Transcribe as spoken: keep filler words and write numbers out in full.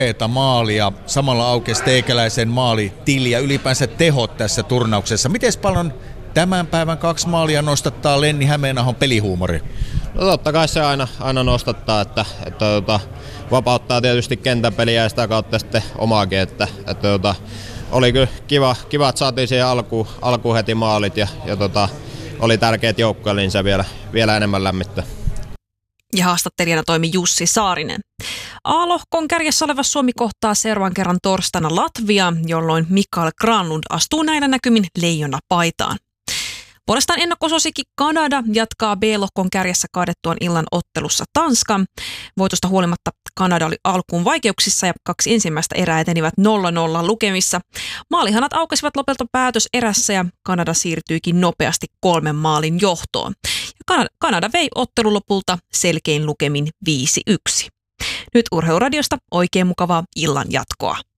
Eeta maalia, samalla aukesi teikäläisen maalitili ja ylipäänsä tehot tässä turnauksessa. Miten paljon tämän päivän kaksi maalia nostattaa Lenni Hämeenahon pelihuumori? No totta kai se aina, aina nostattaa, että, että tota, vapauttaa tietysti kentäpeliä ja sitä kautta sitten omaakin, että, että tota, oli kyllä kiva, kiva, että saatiin siihen alkuun, alkuun heti maalit ja, ja tota, oli tärkeät joukkoja, niin se vielä, vielä enemmän lämmittää. Ja haastattelijana toimi Jussi Saarinen. A-lohkon kärjessä oleva Suomi kohtaa seuraavan kerran torstaina Latvia, jolloin Mikael Granlund astuu näillä näkymin leijona paitaan. Puolestaan ennakkosuosikki Kanada jatkaa B-lohkon kärjessä kaadettuaan illan ottelussa Tanskan. Voitosta huolimatta Kanada oli alkuun vaikeuksissa ja kaksi ensimmäistä erää etenivät nolla nolla lukemissa. Maalihanat aukesivat lopulta päätös erässä ja Kanada siirtyikin nopeasti kolmen maalin johtoon. Kanada, Kanada vei ottelun lopulta selkein lukemin viisi yksi. Nyt Urheiluradiosta oikein mukavaa illan jatkoa.